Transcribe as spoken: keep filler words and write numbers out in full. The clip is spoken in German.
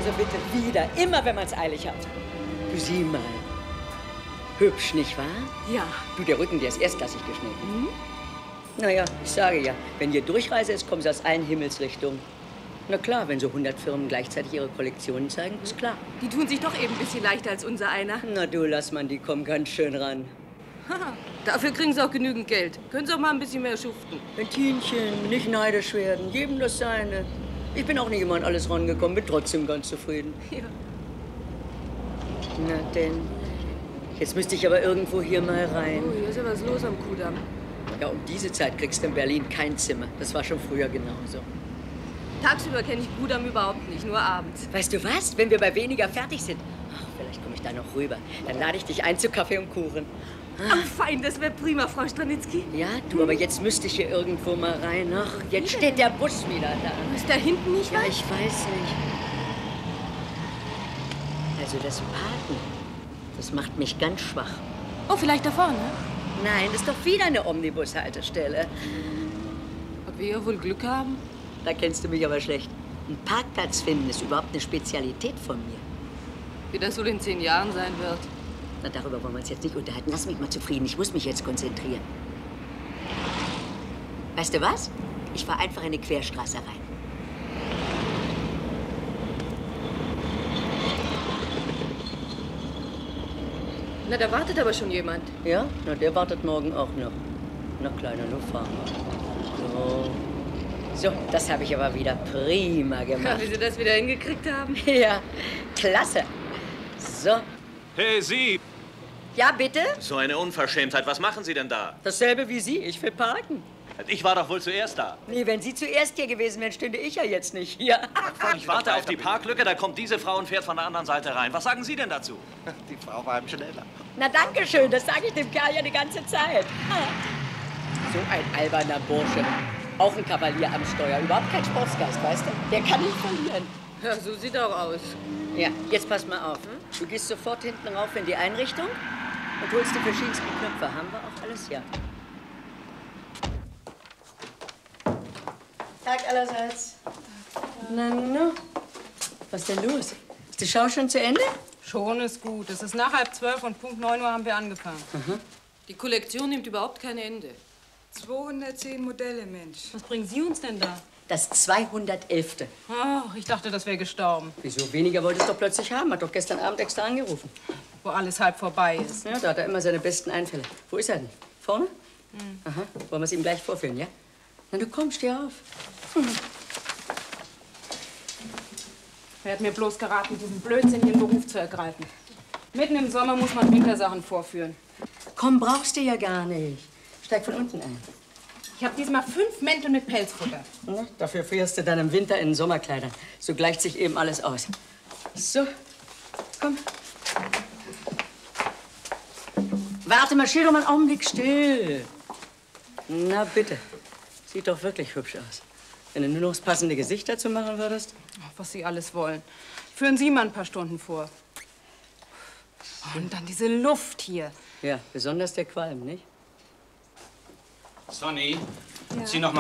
Also bitte wieder, immer wenn man es eilig hat. Du sieh mal. Hübsch, nicht wahr? Ja. Du, der Rücken, der ist erstklassig geschnitten. Mhm. Naja, ich sage ja, wenn hier Durchreise ist, kommen sie aus allen Himmelsrichtungen. Na klar, wenn so hundert Firmen gleichzeitig ihre Kollektionen zeigen, ist klar. Die tun sich doch eben ein bisschen leichter als unser einer. Na du, lass man, die kommen ganz schön ran. Haha, dafür kriegen sie auch genügend Geld. Können sie auch mal ein bisschen mehr schuften. Ein Tienchen, nicht neidisch werden, jedem das Seine. Ich bin auch nicht immer an alles rangekommen, bin trotzdem ganz zufrieden. Ja. Na denn, jetzt müsste ich aber irgendwo hier mal rein. Oh, hier ist ja was los am Kudamm. Ja, um diese Zeit kriegst du in Berlin kein Zimmer. Das war schon früher genauso. Tagsüber kenne ich Kudamm überhaupt nicht, nur abends. Weißt du was? Wenn wir bei weniger fertig sind, ach, vielleicht komme ich da noch rüber. Dann lade ich dich ein zu Kaffee und Kuchen. Ah. Ach, fein, das wäre prima, Frau Stranitzky. Ja, du, aber jetzt müsste ich hier irgendwo mal rein. Ach, jetzt steht der Bus wieder da. Ist da hinten nicht Ja, was? ich weiß nicht. Also das Parken, das macht mich ganz schwach. Oh, vielleicht da vorne? Nein, das ist doch wieder eine Omnibushaltestelle. Ob wir ja wohl Glück haben? Da kennst du mich aber schlecht. Ein Parkplatz finden ist überhaupt eine Spezialität von mir. Wie das wohl in zehn Jahren sein wird. Na, darüber wollen wir uns jetzt nicht unterhalten. Lass mich mal zufrieden. Ich muss mich jetzt konzentrieren. Weißt du was? Ich fahre einfach in eine Querstraße rein. Na, da wartet aber schon jemand. Ja? Na, der wartet morgen auch noch. Na, kleiner, nur fahren wir. So. So, das habe ich aber wieder prima gemacht. Ja, wie Sie das wieder hingekriegt haben? Ja, klasse. So. Hey, Sie! Ja, bitte? So eine Unverschämtheit. Was machen Sie denn da? Dasselbe wie Sie. Ich will parken. Ich war doch wohl zuerst da. Nee, wenn Sie zuerst hier gewesen wären, stünde ich ja jetzt nicht hier. Ich warte auf die Parklücke, da kommt diese Frau und fährt von der anderen Seite rein. Was sagen Sie denn dazu? Die Frau war ihm schneller. Na, danke schön. Das sage ich dem Kerl ja die ganze Zeit. So ein alberner Bursche. Auch ein Kavalier am Steuer. Überhaupt kein Sportsgeist, weißt du? Der kann nicht verlieren. Ja, so sieht er auch aus. Ja, jetzt pass mal auf. Du gehst sofort hinten rauf in die Einrichtung und holst die verschiedensten Knöpfe. Haben wir auch alles, ja. Tag allerseits. Na, na. Was ist denn los? Ist die Schau schon zu Ende? Schon ist gut. Es ist nach halb zwölf und Punkt neun Uhr haben wir angefangen. Aha. Die Kollektion nimmt überhaupt kein Ende. zweihundertzehn Modelle, Mensch. Was bringen Sie uns denn da? Das zweihundertelfte. Ach, ich dachte, das wäre gestorben. Wieso? Weniger wollte es doch plötzlich haben. Hat doch gestern Abend extra angerufen. Wo alles halb vorbei ist. Ja, da hat er immer seine besten Einfälle. Wo ist er denn? Vorne? Hm. Aha. Wollen wir es ihm gleich vorführen, ja? Na, du komm, steh auf. Hm. Wer hat mir bloß geraten, diesen blödsinnigen Beruf zu ergreifen? Mitten im Sommer muss man Wintersachen vorführen. Komm, brauchst du ja gar nicht. Steig von unten ein. Ich habe diesmal fünf Mäntel mit Pelzfutter. Na, dafür frierst du dann im Winter in Sommerkleidern. So gleicht sich eben alles aus. So, komm. Warte mal, steh doch mal einen Augenblick still. Na bitte. Sieht doch wirklich hübsch aus. Wenn du nur noch das passende Gesicht dazu machen würdest. Ach, was Sie alles wollen. Führen Sie mal ein paar Stunden vor. Oh, und dann diese Luft hier. Ja, besonders der Qualm, nicht? Sonny, ja. Zieh noch mal